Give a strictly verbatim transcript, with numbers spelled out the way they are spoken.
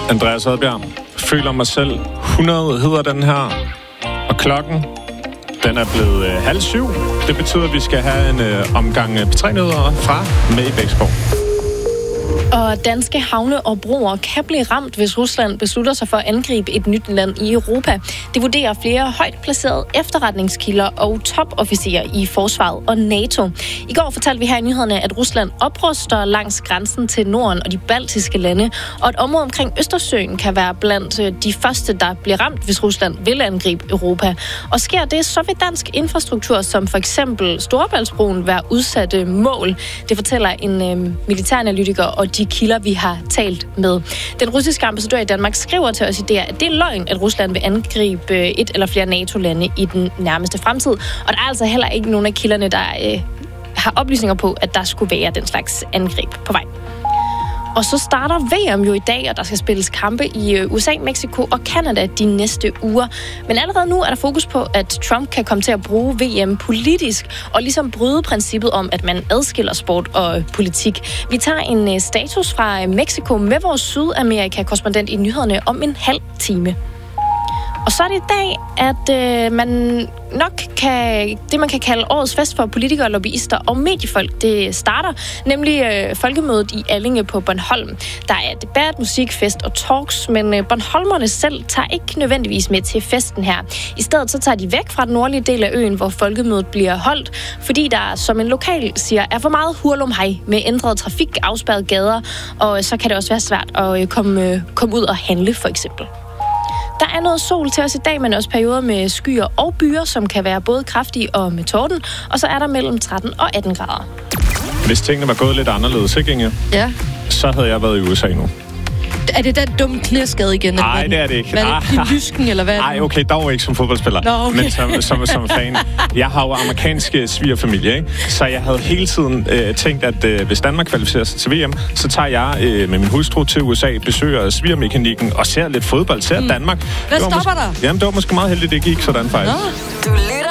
Andreas Oddbjerg. Føler mig selv. hundrede hedder den her. Og klokken, den er blevet øh, halv syv. Det betyder, at vi skal have en øh, omgang P tre-nyheder fra med i Bæksborg. Og danske havne og broer kan blive ramt, hvis Rusland beslutter sig for at angribe et nyt land i Europa. Det vurderer flere højt placerede efterretningskilder og topofficerer i Forsvaret og NATO. I går fortalte vi her i nyhederne, at Rusland opruster langs grænsen til Norden og de baltiske lande, og et område omkring Østersøen kan være blandt de første, der bliver ramt, hvis Rusland vil angribe Europa. Og sker det, så vil dansk infrastruktur, som for eksempel Storebæltsbroen, være udsatte mål. Det fortæller en øh, militæranalytiker og de kilder, vi har talt med. Den russiske ambassadør i Danmark skriver til os i det, at det er løgn, at Rusland vil angribe et eller flere NATO-lande i den nærmeste fremtid. Og der er altså heller ikke nogen af kilderne, der øh, har oplysninger på, at der skulle være den slags angreb på vej. Og så starter V M jo i dag, og der skal spilles kampe i U S A, Mexico og Canada de næste uger. Men allerede nu er der fokus på, at Trump kan komme til at bruge V M politisk, og ligesom bryde princippet om, at man adskiller sport og politik. Vi tager en status fra Mexico med vores Sydamerika-korrespondent i nyhederne om en halv time. Og så er det i dag, at øh, man nok kan, det man kan kalde årets fest for politikere, lobbyister og mediefolk, det starter, nemlig øh, folkemødet i Allinge på Bornholm. Der er debat, musik, fest og talks, men øh, Bornholmerne selv tager ikke nødvendigvis med til festen her. I stedet så tager de væk fra den nordlige del af øen, hvor folkemødet bliver holdt, fordi der, som en lokal siger, er for meget hurlumhej med ændret trafik, afspærrede gader, og så kan det også være svært at øh, komme, øh, komme ud og handle, for eksempel. Der er noget sol til os i dag, men også perioder med skyer og byer, som kan være både kraftige og med torden. Og så er der mellem tretten og atten grader. Hvis tingene var gået lidt anderledes, ikke Inge? Ja. Så havde jeg været i U S A nu. Er det den dumme knæskade igen? Nej, det er det ikke. Hvad er det? I lysken, eller hvad? Nej, okay, dog ikke som fodboldspiller. Nå, okay. Men som, som, som fan. Jeg har jo amerikanske svigerfamilie, ikke? Så jeg havde hele tiden øh, tænkt, at øh, hvis Danmark kvalificerer sig til V M, så tager jeg øh, med min hustru til U S A, besøger svigermekanikken og ser lidt fodbold, ser mm. Danmark. Hvad stopper måske, der? Jamen, det var måske meget heldigt, det gik sådan faktisk. Du lytter